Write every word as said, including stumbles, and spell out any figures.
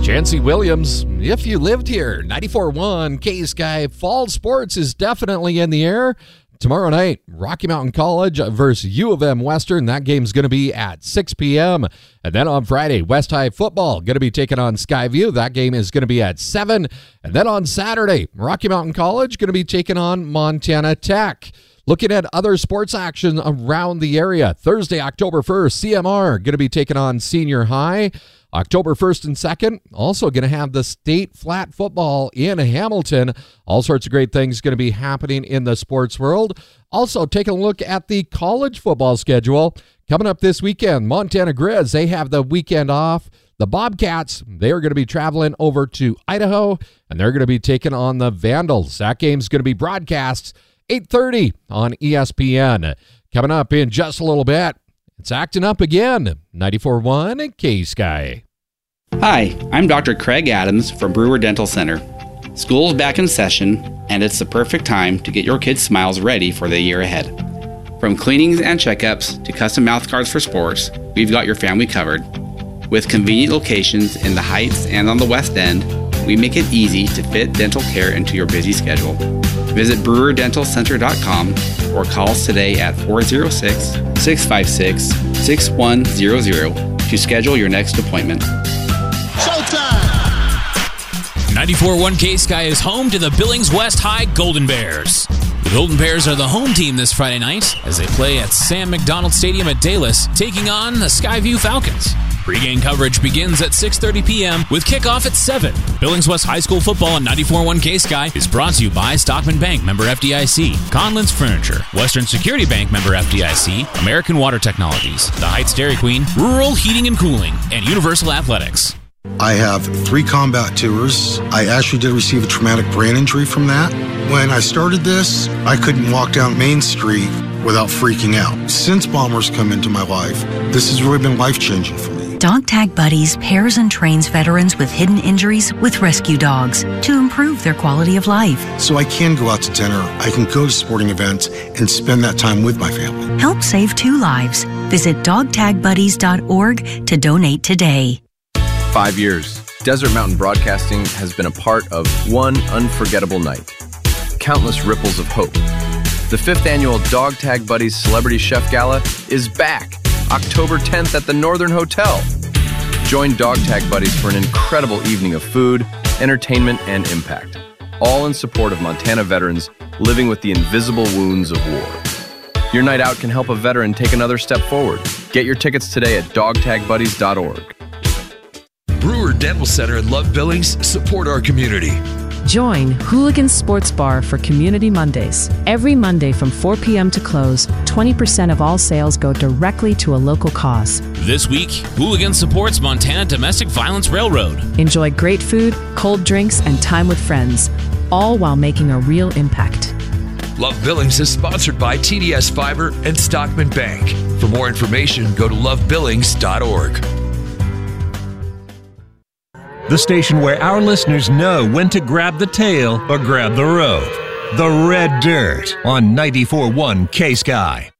Chancey Williams, if you lived here, ninety-four point one K-Sky. Fall sports is definitely in the air. Tomorrow night, Rocky Mountain College versus U of M Western. That game's going to be at six p.m. And then on Friday, West High football going to be taking on Skyview. That game is going to be at seven. And then on Saturday, Rocky Mountain College going to be taking on Montana Tech. Looking at other sports action around the area, Thursday, October first, C M R going to be taking on Senior High. October first and second, also going to have the state flat football in Hamilton. All sorts of great things going to be happening in the sports world. Also, taking a look at the college football schedule. Coming up this weekend, Montana Grizz, they have the weekend off. The Bobcats, they are going to be traveling over to Idaho, and they're going to be taking on the Vandals. That game's going to be broadcast eight thirty on E S P N. Coming up in just a little bit, it's acting up again. ninety-four point one K-Sky. Hi, I'm Doctor Craig Adams from Brewer Dental Center. School's back in session, and it's the perfect time to get your kids' smiles ready for the year ahead. From cleanings and checkups to custom mouth guards for sports, we've got your family covered. With convenient locations in the Heights and on the West End, we make it easy to fit dental care into your busy schedule. Visit brewer dental center dot com or call us today at four oh six, six five six, six one zero zero to schedule your next appointment. Showtime! ninety-four point one K-Sky is home to the Billings West High Golden Bears. The Golden Bears are the home team this Friday night as they play at Sam McDonald Stadium at Dallas, taking on the Skyview Falcons. Pre-game coverage begins at six thirty p.m. with kickoff at seven. Billings West High School football on ninety-four point one K-Sky is brought to you by Stockman Bank, member F D I C, Conlins Furniture, Western Security Bank, member F D I C, American Water Technologies, The Heights Dairy Queen, Rural Heating and Cooling, and Universal Athletics. I have three combat tours. I actually did receive a traumatic brain injury from that. When I started this, I couldn't walk down Main Street without freaking out. Since Bombers come into my life, this has really been life-changing for me. Dog Tag Buddies pairs and trains veterans with hidden injuries with rescue dogs to improve their quality of life. So I can go out to dinner, I can go to sporting events, and spend that time with my family. Help save two lives. Visit dog tag buddies dot org to donate today. Five years, Desert Mountain Broadcasting has been a part of one unforgettable night. Countless ripples of hope. The fifth annual Dog Tag Buddies Celebrity Chef Gala is back October tenth at the Northern Hotel. Join Dog Tag Buddies for an incredible evening of food, entertainment, and impact, all in support of Montana veterans living with the invisible wounds of war. Your night out can help a veteran take another step forward. Get your tickets today at dog tag buddies dot org. Brewer Dental Center in Love Billings support our community. Join Hooligan Sports Bar for Community Mondays. Every Monday from four p.m. to close, twenty percent of all sales go directly to a local cause. This week, Hooligan supports Montana Domestic Violence Railroad. Enjoy great food, cold drinks, and time with friends, all while making a real impact. Love Billings is sponsored by T D S Fiber and Stockman Bank. For more information, go to love billings dot org. The station where our listeners know when to grab the tail or grab the rope. The Red Dirt on ninety-four point one K-Sky.